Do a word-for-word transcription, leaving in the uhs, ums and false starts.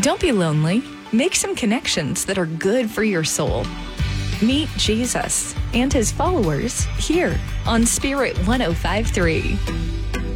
Don't be lonely. Make some connections that are good for your soul. Meet Jesus and his followers here on Spirit one oh five point three.